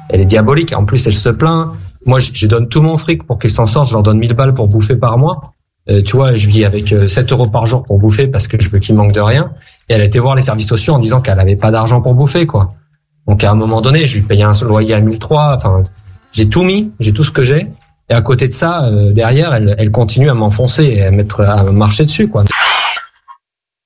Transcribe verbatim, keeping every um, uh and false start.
elle est diabolique. En plus, elle se plaint. Moi, je, je donne tout mon fric pour qu'ils s'en sortent. Je leur donne mille balles pour bouffer par mois. Euh, tu vois, je vis avec euh, sept euros par jour pour bouffer parce que je veux qu'ils manquent de rien. Et elle a été voir les services sociaux en disant qu'elle avait pas d'argent pour bouffer, quoi. Donc, à un moment donné, je lui payais un loyer à mille trois. Enfin, j'ai tout mis, j'ai tout ce que j'ai. Et à côté de ça, euh, derrière, elle, elle continue à m'enfoncer et à mettre, à marcher dessus, quoi.